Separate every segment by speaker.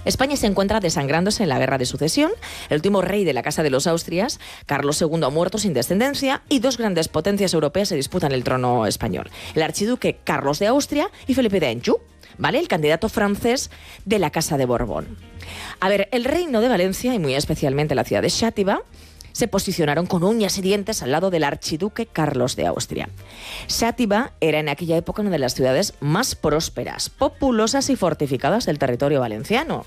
Speaker 1: España se encuentra desangrándose en la Guerra de Sucesión. El último rey de la Casa de los Austrias, Carlos II, ha muerto sin descendencia y dos grandes potencias europeas se disputan el trono español. El archiduque Carlos de Austria y Felipe de Anjou, ¿vale? El candidato francés de la Casa de Borbón. A ver, el reino de Valencia y muy especialmente la ciudad de Xàtiva se posicionaron con uñas y dientes al lado del archiduque Carlos de Austria. Xàtiva era en aquella época una de las ciudades más prósperas, populosas y fortificadas del territorio valenciano.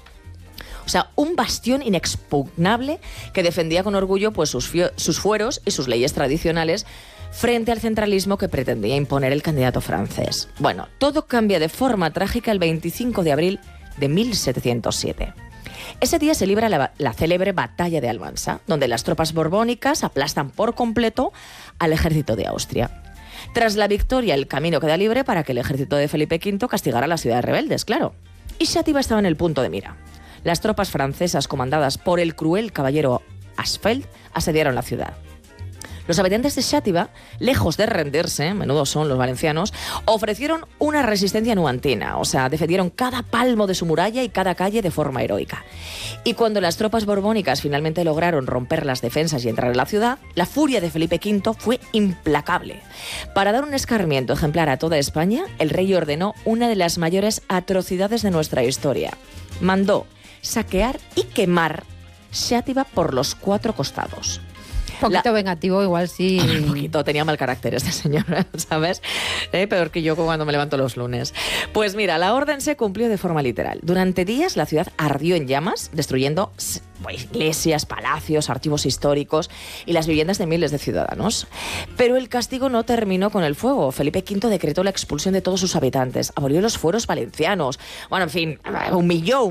Speaker 1: O sea, un bastión inexpugnable que defendía con orgullo pues, sus fueros y sus leyes tradicionales frente al centralismo que pretendía imponer el candidato francés. Bueno, todo cambia de forma trágica el 25 de abril de 1707. Ese día se libra la célebre batalla de Almansa, donde las tropas borbónicas aplastan por completo al ejército de Austria. Tras la victoria, el camino queda libre para que el ejército de Felipe V castigara a las ciudades rebeldes, claro. Y Xàtiva estaba en el punto de mira. Las tropas francesas, comandadas por el cruel caballero Asfeld, asediaron la ciudad. Los habitantes de Xàtiva, lejos de rendirse, menudo son los valencianos, ofrecieron una resistencia numantina, o sea, defendieron cada palmo de su muralla y cada calle de forma heroica. Y cuando las tropas borbónicas finalmente lograron romper las defensas y entrar en la ciudad, la furia de Felipe V fue implacable. Para dar un escarmiento ejemplar a toda España, el rey ordenó una de las mayores atrocidades de nuestra historia. Mandó saquear y quemar Xàtiva por los 4 costados.
Speaker 2: Un poquito vengativo, igual sí.
Speaker 1: Un poquito, tenía mal carácter este señor, ¿sabes? Peor que yo cuando me levanto los lunes. Pues mira, la orden se cumplió de forma literal. Durante días la ciudad ardió en llamas, destruyendo iglesias, palacios, archivos históricos y las viviendas de miles de ciudadanos. Pero el castigo no terminó con el fuego. Felipe V decretó la expulsión de todos sus habitantes, abolió los fueros valencianos. Bueno, en fin, humilló.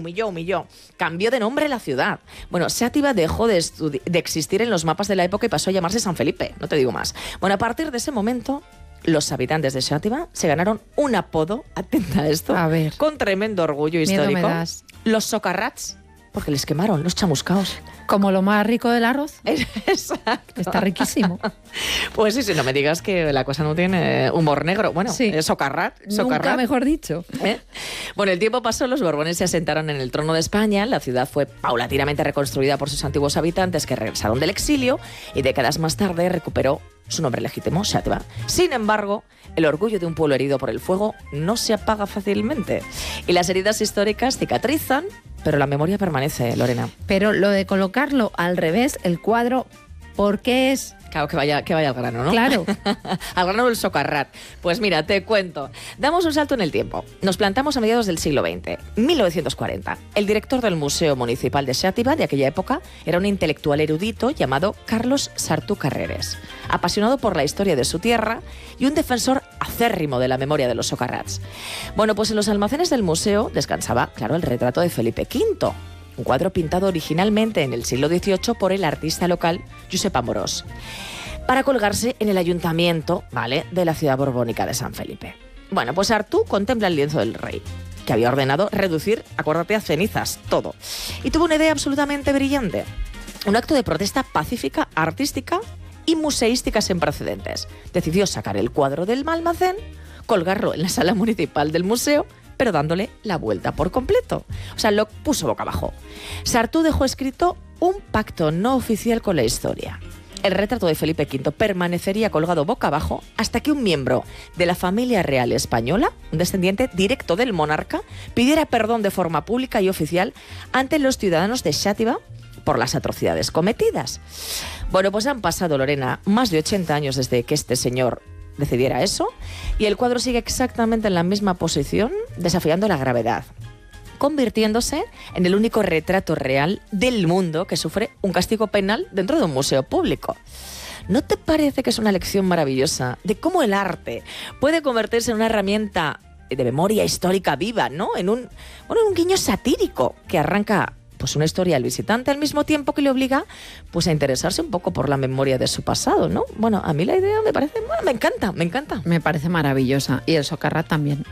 Speaker 1: Cambió de nombre la ciudad. Bueno, Xàtiva dejó de existir en los mapas de la época y pasó a llamarse San Felipe, no te digo más. Bueno, a partir de ese momento, los habitantes de Xàtiva se ganaron un apodo, atenta a esto, con tremendo orgullo histórico.
Speaker 2: Miedo me das.
Speaker 1: Los socarrats, porque les quemaron, los chamuscaos.
Speaker 2: Como lo más rico del arroz.
Speaker 1: Exacto.
Speaker 2: Está riquísimo.
Speaker 1: Pues sí, no me digas que la cosa no tiene humor negro. Bueno,
Speaker 2: sí.
Speaker 1: Socarrat.
Speaker 2: Nunca mejor dicho.
Speaker 1: Bueno, el tiempo pasó, los borbones se asentaron en el trono de España, la ciudad fue paulatinamente reconstruida por sus antiguos habitantes que regresaron del exilio y décadas más tarde recuperó su nombre legítimo, Xàtiva. Sin embargo, el orgullo de un pueblo herido por el fuego no se apaga fácilmente y las heridas históricas cicatrizan, pero la memoria permanece, Lorena.
Speaker 2: Pero lo de colocarlo al revés, el cuadro, ¿por qué es?
Speaker 1: Claro, que vaya al grano, ¿no?
Speaker 2: Claro.
Speaker 1: Al grano del socarrat. Pues mira, te cuento. Damos un salto en el tiempo. Nos plantamos a mediados del siglo XX, 1940. El director del Museo Municipal de Xàtiva de aquella época era un intelectual erudito llamado Carlos Sartú Carreres, apasionado por la historia de su tierra y un defensor acérrimo de la memoria de los socarrats. Bueno, pues en los almacenes del museo descansaba, claro, el retrato de Felipe V, un cuadro pintado originalmente en el siglo XVIII por el artista local Josep Amorós, para colgarse en el ayuntamiento, ¿vale?, de la ciudad borbónica de San Felipe. Bueno, pues Artú contempla el lienzo del rey, que había ordenado reducir, acuérdate, a cenizas, todo. Y tuvo una idea absolutamente brillante. Un acto de protesta pacífica, artística y museística sin precedentes. Decidió sacar el cuadro del almacén, colgarlo en la sala municipal del museo, pero dándole la vuelta por completo. O sea, lo puso boca abajo. Sartú dejó escrito un pacto no oficial con la historia. El retrato de Felipe V permanecería colgado boca abajo hasta que un miembro de la familia real española, un descendiente directo del monarca, pidiera perdón de forma pública y oficial ante los ciudadanos de Xàtiva por las atrocidades cometidas. Bueno, pues han pasado, Lorena, más de 80 años desde que este señor decidiera eso, y el cuadro sigue exactamente en la misma posición, desafiando la gravedad, convirtiéndose en el único retrato real del mundo que sufre un castigo penal dentro de un museo público. ¿No te parece que es una lección maravillosa de cómo el arte puede convertirse en una herramienta de memoria histórica viva, ¿no? En un guiño satírico que arranca pues una historia al visitante al mismo tiempo que le obliga pues a interesarse un poco por la memoria de su pasado, ¿no? Bueno, a mí la idea me parece, me encanta.
Speaker 2: Me parece maravillosa. Y el socarrat también.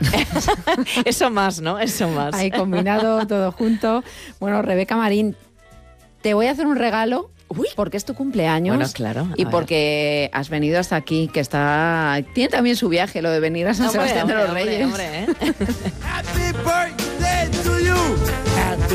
Speaker 1: Eso más, ¿no? Eso más.
Speaker 2: Ahí combinado, todo junto. Bueno, Rebeca Marín, te voy a hacer un regalo.
Speaker 1: Uy.
Speaker 2: Porque es tu cumpleaños.
Speaker 1: Bueno, claro.
Speaker 2: Y porque has venido hasta aquí, que tiene también su viaje, lo de venir a San Sebastián de los Reyes.
Speaker 1: Hombre.
Speaker 3: Happy birthday to you.